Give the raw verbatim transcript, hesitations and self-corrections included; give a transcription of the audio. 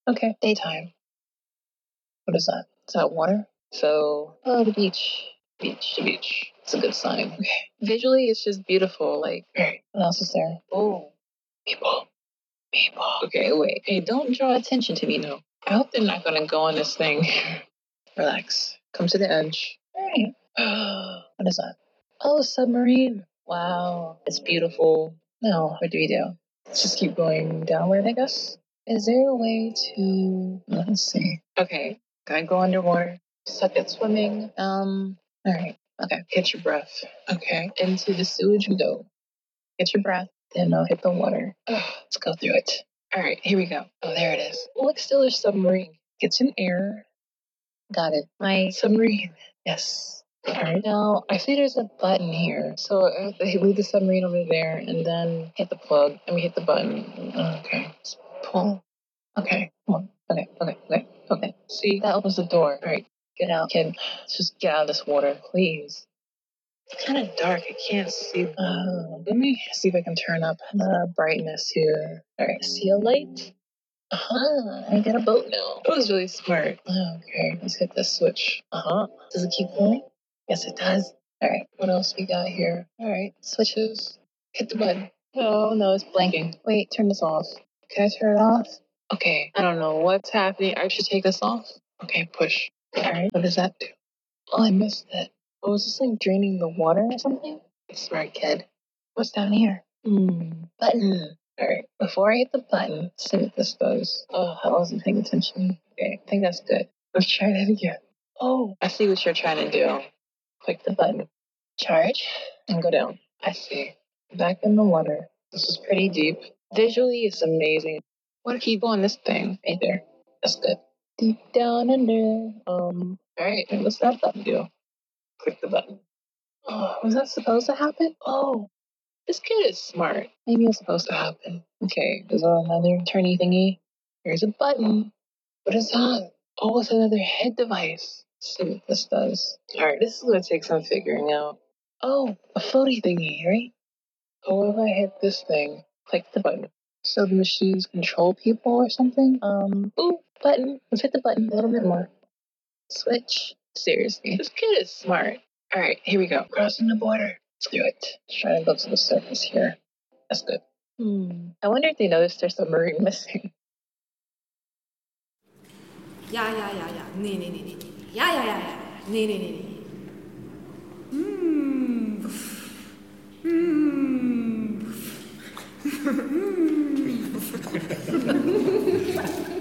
Okay, daytime. What is that? Is that water? So, oh, the beach. Beach, the beach. It's a good sign. Okay. Visually, it's just beautiful. Like, alright, what else is there? Oh, people. People. Okay, wait. Hey, don't draw attention to me, no. I hope they're not gonna go on this thing. Relax. Come to the edge. Alright. What is that? Oh, a submarine. Wow. It's beautiful. Now, what do we do? Let's just keep going downward, I guess. Is there a way to... Let's see. Okay. Gotta go underwater. Suck at swimming. Um, alright. Okay. Catch your breath. Okay. Into the sewage we go. Get your breath. Then I'll hit the water. Ugh, let's go through it. Alright, here we go. Oh, there it is. Look, still a submarine. Get some air. Got it. My submarine. Yes. Alright. Now, I see there's a button here. So I have to leave the submarine over there and then hit the plug. And we hit the button. Okay. Let's pull. Okay. Come on. Okay. Okay. Okay. Okay. See? That opens the door. Alright. Get out, kid. Let's just get out of this water, please. It's kind of dark. I can't see. Uh, let me see if I can turn up the brightness here. Alright. See a light? Uh-huh. I get a boat now. That was really smart. Okay. Let's hit this switch. Uh-huh. Does it keep going? Yes, it does. Alright. What else we got here? Alright. Switches. Hit the button. Oh, no. It's blanking. Wait. Turn this off. Can I turn it off? Okay. I don't know what's happening. I should take this off. Okay. Push. Alright. What does that do? Oh, I missed it. Oh, is this like draining the water or something? Smart kid. What's down here? Hmm. Button. Alright. Before I hit the button, let's see what this does. Oh, I wasn't paying attention. Okay. I think that's good. Let's try that again. Oh, I see what you're trying to do. Click the button. Charge. And go down. I see. Back in the water. This is pretty deep. Visually, it's amazing. What if you go on this thing? Right there. That's good. Deep down under. Um. Alright. What's that button do? Click the button. Oh, was that supposed to happen? Oh, this kid is smart. Maybe it's supposed to happen. Okay, there's another turny thingy. Here's a button. What is that? Oh, it's another head device. Let's see what this does. Alright, this is gonna take some figuring out. Oh, a floaty thingy, right? Oh, if I hit this thing, click the button. So the machines control people or something? Um, ooh, button. Let's hit the button a little bit more. Switch. Seriously, this kid is smart. Alright, here we go. Crossing the border. Let's do it. Let's try to go to the surface here. That's good. Hmm. I wonder if they noticed there's a submarine missing. Ja, ja, ja, ja. Nee, nee, nee, nee. Ja, ja, ja, ja. Nee, nee, nee, nee. Mm. Mm.